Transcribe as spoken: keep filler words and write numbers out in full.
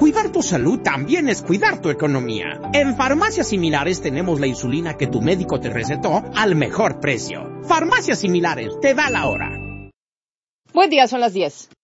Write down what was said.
Cuidar tu salud también es cuidar tu economía. En Farmacias Similares tenemos la insulina que tu médico te recetó al mejor precio. Farmacias Similares, te da la hora. Buen día, son las diez.